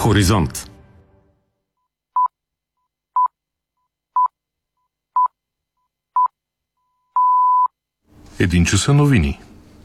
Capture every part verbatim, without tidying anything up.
Хоризонт. Един часа новини.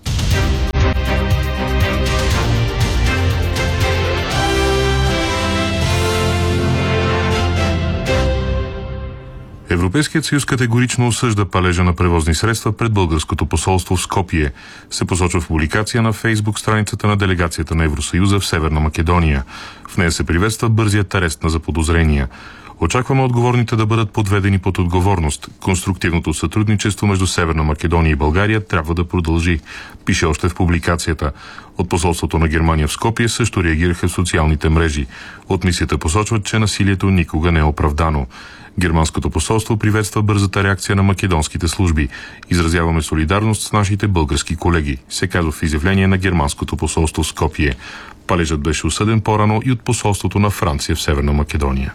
Европейският съюз категорично осъжда палежа на превозни средства пред българското посолство в Скопие, се посочва в публикация на Фейсбук страницата на делегацията на Евросъюза в Северна Македония. В нея се приветства бързият арест на заподозрения. Очакваме отговорните да бъдат подведени под отговорност. Конструктивното сътрудничество между Северна Македония и България трябва да продължи, пише още в публикацията. От посолството на Германия в Скопие също реагираха в социалните мрежи. От мисията посочват, че насилието никога не е оправдано. Германското посолство приветства бързата реакция на македонските служби. Изразяваме солидарност с нашите български колеги, се казва в изявление на Германското посолство в Скопие. Палежът беше осъден по-рано и от посолството на Франция в Северна Македония.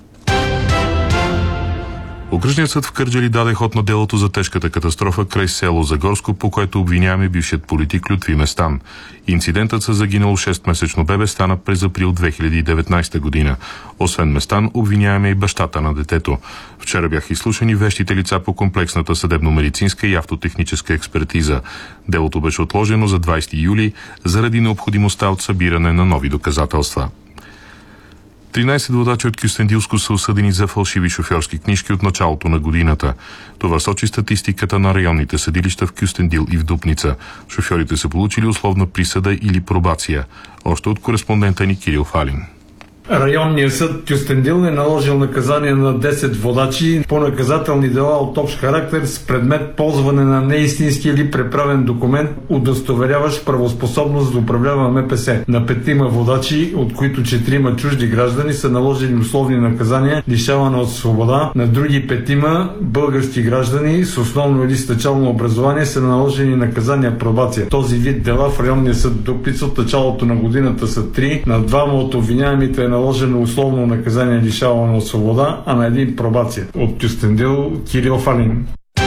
Окръжният съд в Кърджали даде ход на делото за тежката катастрофа край село Загорско, по което обвиняеме бившият политик Лютви Местан. Инцидентът с загинало шестмесечно бебе стана през април две хиляди и деветнадесета година. Освен Местан, обвиняеме и бащата на детето. Вчера бяха изслушани вещите лица по комплексната съдебно-медицинска и автотехническа експертиза. Делото беше отложено за двадесети юли заради необходимостта от събиране на нови доказателства. тринадесет водачи от Кюстендилско са осъдени за фалшиви шофьорски книжки от началото на годината. Това сочи статистиката на районните съдилища в Кюстендил и в Дупница. Шофьорите са получили условна присъда или пробация. Още от кореспондента ни Кирил Фалин. Районният съд Кюстендил е наложил наказание на десет водачи по наказателни дела от общ характер с предмет ползване на неистински или преправен документ, удостоверяващ правоспособност да управлява М П С. На петима водачи, от които четирима чужди граждани, са наложени условни наказания лишаване от свобода. На други петима български граждани с основно или с начално образование са наложени наказания пробация. Този вид дела в районния съд Дупница от началото на годината са три. На двама от обвиняемите е наложено условно наказание лишаване от свобода, а на един пробация. От Кюстендил Кирил Фалин.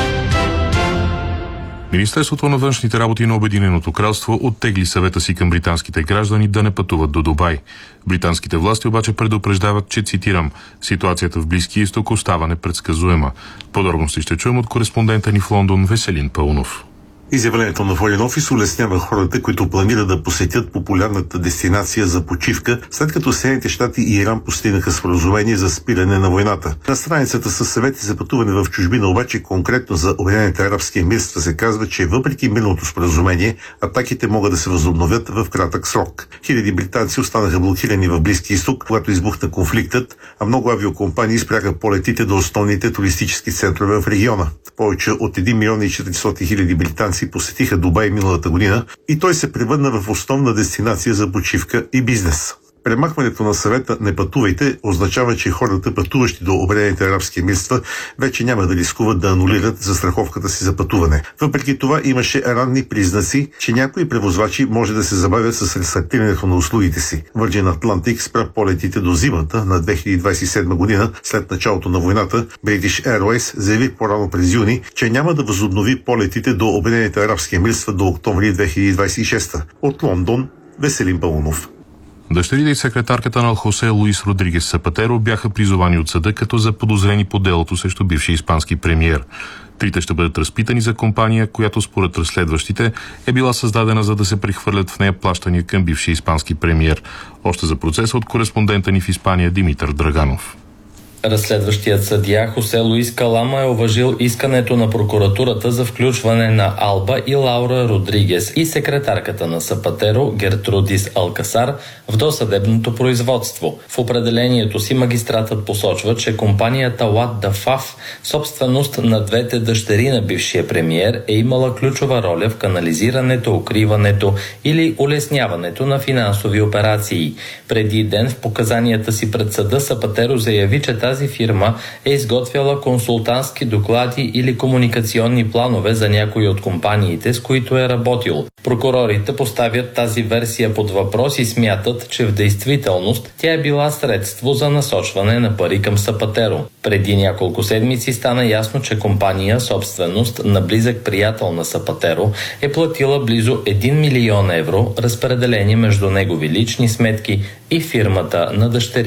Министерството на външните работи на Обединеното кралство оттегли съвета си към британските граждани да не пътуват до Дубай. Британските власти обаче предупреждават, че, цитирам, ситуацията в Близкия изток остава непредсказуема. Подробности ще чуем от кореспондента ни в Лондон Веселин Паунов. Изявлението на Foreign Office улеснява хората, които планират да посетят популярната дестинация за почивка, след като Съединените щати и Иран постигнаха споразумение за спиране на войната. На страницата със съвети за пътуване в чужбина, обаче конкретно за Обединените арабски емирства, се казва, че въпреки мирното споразумение, атаките могат да се възобновят в кратък срок. Хиляди британци останаха блокирани в Близки изток, когато избухна конфликтът, а много авиокомпании спряха полетите до основните туристически центрове в региона. Повече от един милион и четиристотин хиляди британци посетиха Дубай миналата година и той се превърна в основна дестинация за почивка и бизнес. Премахването на съвета "Не пътувайте" означава, че хората, пътуващи до Обединените арабски емирства, вече няма да рискуват да анулират застраховката си за пътуване. Въпреки това имаше ранни признаци, че някои превозвачи може да се забавят с рестартирането на услугите си. Virgin Atlantic спря полетите до зимата на две хиляди двадесет и седма година, след началото на войната. British Airways заяви по-рано през юни, че няма да възобнови полетите до Обединените арабски емирства до октомври две хиляди двадесет и шеста. От Лондон Веселин Паунов. Дъщерите и секретарката на Хосе Луис Родригес Запатеро бяха призовани от съда като заподозрени по делото срещу бившия испански премиер. Трите ще бъдат разпитани за компания, която според разследващите е била създадена, за да се прехвърлят в нея плащания към бившия испански премиер. Още за процеса от кореспондента ни в Испания Димитър Драганов. Разследващият съдия Хосе Луис Калама е уважил искането на прокуратурата за включване на Алба и Лаура Родригес и секретарката на Сапатеро Гертрудис Алкасар в досъдебното производство. В определението си магистратът посочва, че компанията What the Faf, собственост на двете дъщери на бившия премиер, е имала ключова роля в канализирането, укриването или улесняването на финансови операции. Преди ден в показанията си пред съда Сапатеро заяви, че тази тази фирма е изготвяла консултантски доклади или комуникационни планове за някои от компаниите, с които е работил. Прокурорите поставят тази версия под въпрос и смятат, че в действителност тя е била средство за насочване на пари към Сапатеро. Преди няколко седмици стана ясно, че компания, собственост на близък приятел на Сапатеро, е платила близо един милион евро, разпределени между негови лични сметки и фирмата на дъщери